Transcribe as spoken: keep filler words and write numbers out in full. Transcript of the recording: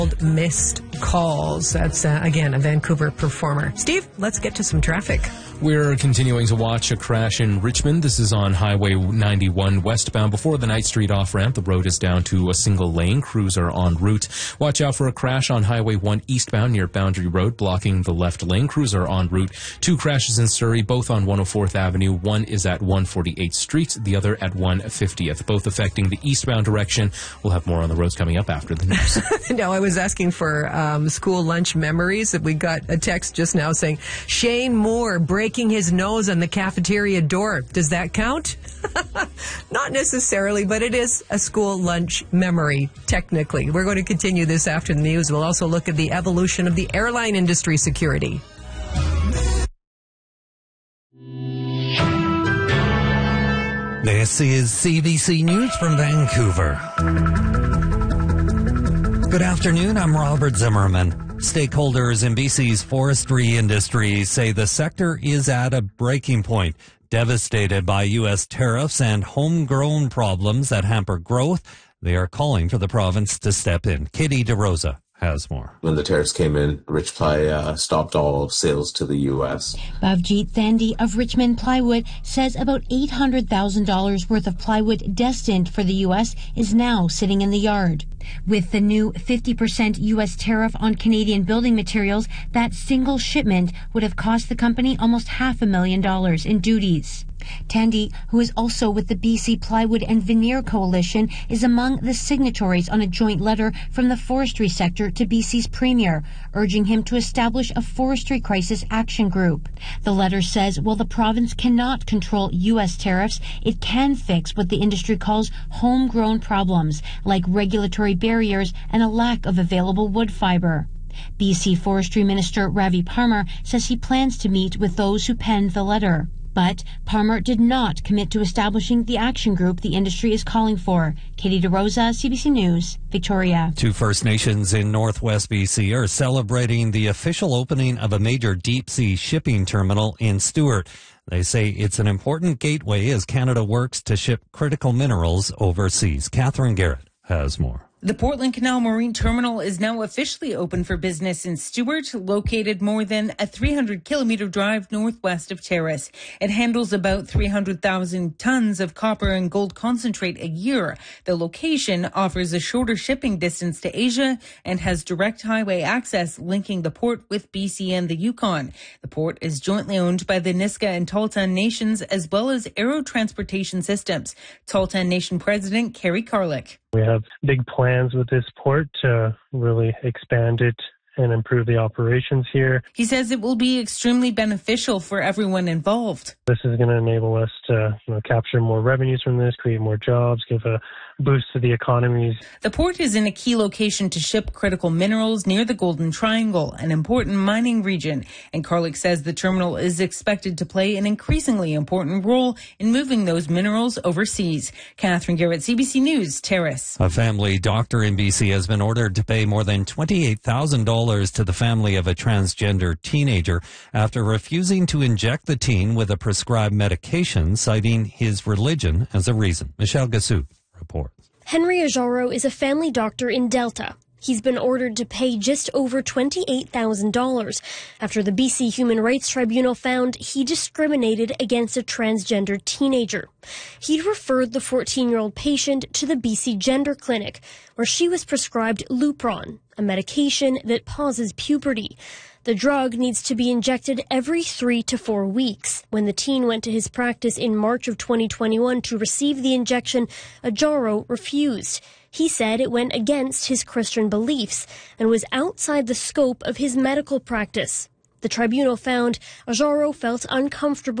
Missed calls. That's, uh, again, a Vancouver performer. Steve, let's get to some traffic. We're continuing to watch a crash in Richmond. This is on Highway ninety-one westbound. Before the Knight Street off-ramp, the road is down to a single lane. Crews are en route. Watch out for a crash on Highway one eastbound near Boundary Road, blocking the left lane. Crews are en route. Two crashes in Surrey, both on one oh fourth Avenue. One is at one forty-eighth Street, the other at one fiftieth, both affecting the eastbound direction. We'll have more on the roads coming up after the news. No, I was asking for um, school lunch memories. We got a text just now saying, Shane Moore breaking his nose on the cafeteria door. Does that count? Not necessarily, but it is a school lunch memory, technically. We're going to continue this after the news. We'll also look at the evolution of the airline industry security. This is C B C News from Vancouver. Good afternoon, I'm Robert Zimmerman. Stakeholders in B C's forestry industry say the sector is at a breaking point, devastated by U S tariffs and homegrown problems that hamper growth. They are calling for the province to step in. Katie DeRosa has more. When the tariffs came in, Rich Ply uh, stopped all sales to the U S. Bhavjeet Thandhi of Richmond Plywood says about eight hundred thousand dollars worth of plywood destined for the U S is now sitting in the yard. With the new fifty percent U S tariff on Canadian building materials, that single shipment would have cost the company almost half a million dollars in duties. Thandhi, who is also with the B C Plywood and Veneer Coalition, is among the signatories on a joint letter from the forestry sector to B C's Premier, urging him to establish a forestry crisis action group. The letter says while the province cannot control U S tariffs, it can fix what the industry calls homegrown problems, like regulatory barriers and a lack of available wood fiber. B C Forestry Minister Ravi Parmar says he plans to meet with those who penned the letter. But Parmar did not commit to establishing the action group the industry is calling for. Katie DeRosa, C B C News, Victoria. Two First Nations in Northwest B C are celebrating the official opening of a major deep-sea shipping terminal in Stewart. They say it's an important gateway as Canada works to ship critical minerals overseas. Catherine Garrett has more. The Portland Canal Marine Terminal is now officially open for business in Stewart, located more than a three hundred kilometer drive northwest of Terrace. It handles about three hundred thousand tons of copper and gold concentrate a year. The location offers a shorter shipping distance to Asia and has direct highway access linking the port with B C and the Yukon. The port is jointly owned by the Nisga'a and Tahltan Nations as well as Aero Transportation Systems. Tahltan Nation President Kerry Karlik. We have big plans with this port to really expand it and improve the operations here. He says it will be extremely beneficial for everyone involved. This is going to enable us to, you know, capture more revenues from this, create more jobs, give a boost to the economies. The port is in a key location to ship critical minerals near the Golden Triangle, an important mining region. And Karlik says the terminal is expected to play an increasingly important role in moving those minerals overseas. Catherine Garrett, C B C News, Terrace. A family doctor in B C has been ordered to pay more than twenty-eight thousand dollars to the family of a transgender teenager after refusing to inject the teen with a prescribed medication, citing his religion as a reason. Michelle Gassou reports. Henry Ajaro is a family doctor in Delta. He's been ordered to pay just over twenty-eight thousand dollars after the B C Human Rights Tribunal found he discriminated against a transgender teenager. He'd referred the fourteen-year-old patient to the B C Gender Clinic, where she was prescribed Lupron, a medication that pauses puberty. The drug needs to be injected every three to four weeks. When the teen went to his practice in March of twenty twenty-one to receive the injection, Ajaro refused. He said it went against his Christian beliefs and was outside the scope of his medical practice. The tribunal found Ajaro felt uncomfortable